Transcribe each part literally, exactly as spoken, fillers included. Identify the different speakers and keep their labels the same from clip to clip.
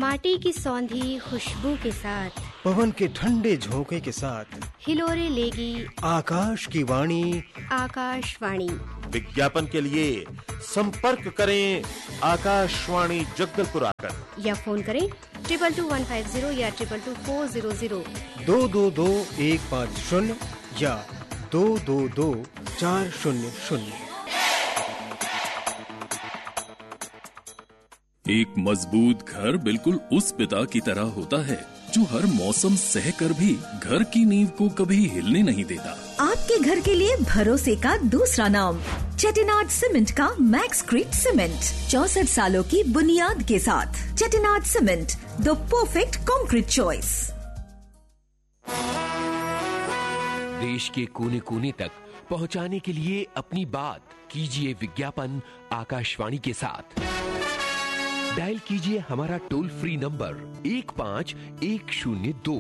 Speaker 1: माटी की सौंधी खुशबू के साथ,
Speaker 2: पवन के ठंडे झोंके के साथ
Speaker 1: हिलोरे लेगी
Speaker 2: आकाश की वाणी।
Speaker 1: आकाशवाणी।
Speaker 3: विज्ञापन के लिए संपर्क करें आकाशवाणी जगदलपुर आकर,
Speaker 1: या फोन करें triple two one five zero या triple two four zero zero
Speaker 2: दो दो दो एक पाँच शून्य या दो दो दो चार शून्य शून्य।
Speaker 4: एक मजबूत घर बिल्कुल उस पिता की तरह होता है जो हर मौसम सहकर भी घर की नींव को कभी हिलने नहीं देता।
Speaker 5: आपके घर के लिए भरोसे का दूसरा नाम चेटिनाड सीमेंट का मैक्सक्रीट सीमेंट, चौसठ सालों की बुनियाद के साथ। Chettinad cement, the perfect concrete choice.
Speaker 6: देश के कोने कोने तक पहुंचाने के लिए अपनी बात कीजिए विज्ञापन आकाशवाणी के साथ। डायल कीजिए हमारा टोल फ्री नंबर एक पाँच एक शून्य दो।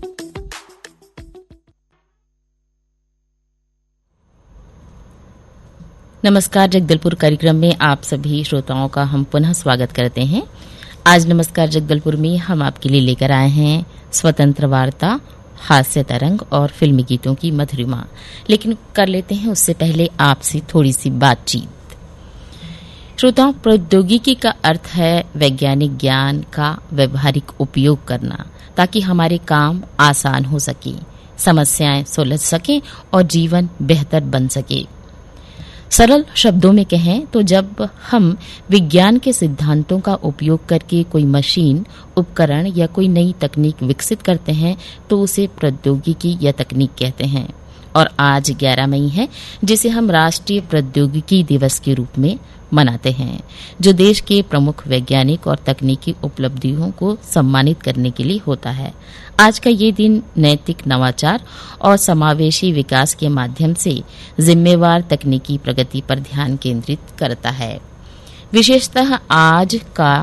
Speaker 7: नमस्कार जगदलपुर कार्यक्रम में आप सभी श्रोताओं का हम पुनः स्वागत करते हैं। आज नमस्कार जगदलपुर में हम आपके लिए लेकर आए हैं स्वतंत्र वार्ता, हास्य तरंग और फिल्मी गीतों की मधुरिमा। लेकिन कर लेते हैं उससे पहले आपसे थोड़ी सी बातचीत। श्रोताओं, प्रौद्योगिकी का अर्थ है वैज्ञानिक ज्ञान का व्यवहारिक उपयोग करना ताकि हमारे काम आसान हो सके, समस्याएं सुलझ सकें और जीवन बेहतर बन सके। सरल शब्दों में कहें तो जब हम विज्ञान के सिद्धांतों का उपयोग करके कोई मशीन, उपकरण या कोई नई तकनीक विकसित करते हैं तो उसे प्रौद्योगिकी या तकनीक कहते हैं। और आज ग्यारह मई है, जिसे हम राष्ट्रीय प्रौद्योगिकी दिवस के रूप में मनाते हैं, जो देश के प्रमुख वैज्ञानिक और तकनीकी उपलब्धियों को सम्मानित करने के लिए होता है। आज का ये दिन नैतिक नवाचार और समावेशी विकास के माध्यम से जिम्मेवार तकनीकी प्रगति पर ध्यान केंद्रित करता है। विशेषतः आज का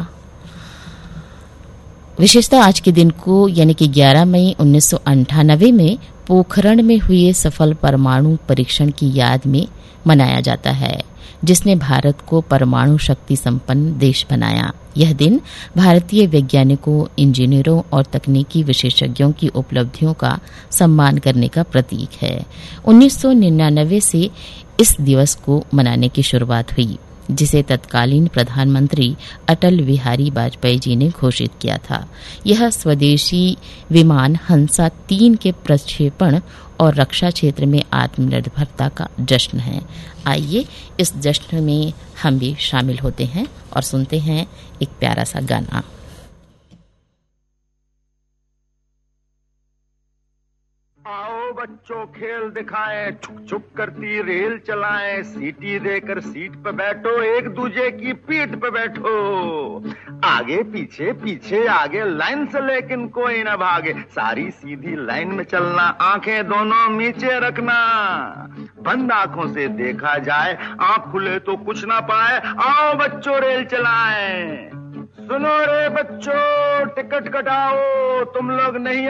Speaker 7: विशेषतः आज के दिन को यानी कि ग्यारह मई उन्नीस सौ अंठानवे में पोखरण में हुए सफल परमाणु परीक्षण की याद में मनाया जाता है, जिसने भारत को परमाणु शक्ति संपन्न देश बनाया। यह दिन भारतीय वैज्ञानिकों, इंजीनियरों और तकनीकी विशेषज्ञों की उपलब्धियों का सम्मान करने का प्रतीक है। उन्नीस सौ निन्यानवे से इस दिवस को मनाने की शुरुआत हुई, जिसे तत्कालीन प्रधानमंत्री अटल बिहारी वाजपेयी जी ने घोषित किया था। यह स्वदेशी विमान हंसा तीन के प्रक्षेपण और रक्षा क्षेत्र में आत्मनिर्भरता का जश्न है। आइए इस जश्न में हम भी शामिल होते हैं और सुनते हैं एक प्यारा सा गाना।
Speaker 8: आओ बच्चों खेल दिखाएं, छुक छुक करती रेल चलाएं, सीटी देकर सीट पे बैठो, एक दूजे की पीठ पे बैठो, आगे पीछे पीछे आगे, लाइन से लेकिन कोई न भागे, सारी सीधी लाइन में चलना, आंखें दोनों नीचे रखना, बंद आंखों से देखा जाए, आंख खुले तो कुछ ना पाए, आओ बच्चों रेल चलाएं। सुनो रे बच्चों, टिकट कटाओ, तुम लोग नहीं